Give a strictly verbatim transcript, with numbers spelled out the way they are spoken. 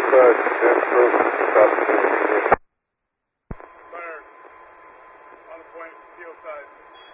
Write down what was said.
side, ten approach, stop the Fire. On the point, field side.